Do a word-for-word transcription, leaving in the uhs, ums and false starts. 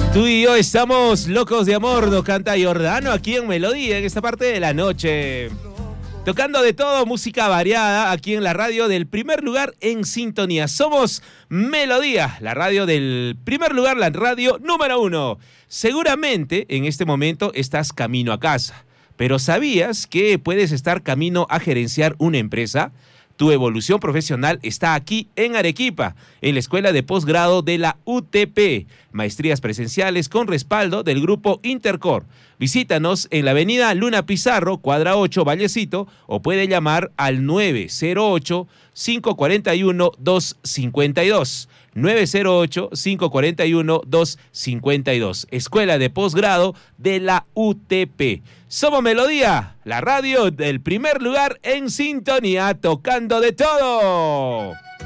Tú y yo estamos locos de amor, nos canta Giordano aquí en Melodía, en esta parte de la noche. Tocando de todo, música variada, aquí en la radio del primer lugar en sintonía. Somos Melodía, la radio del primer lugar, la radio número uno. Seguramente en este momento estás camino a casa, pero ¿sabías que puedes estar camino a gerenciar una empresa? Tu evolución profesional está aquí en Arequipa, en la Escuela de Posgrado de la U T P. Maestrías presenciales con respaldo del Grupo Intercor. Visítanos en la avenida Luna Pizarro, cuadra ocho, Vallecito, o puede llamar al nueve cero ocho, cinco cuatro uno, dos cinco dos. nueve cero ocho, cinco cuatro uno, dos cinco dos. Escuela de Posgrado de la U T P. Somos Melodía, la radio del primer lugar en sintonía, tocando de todo.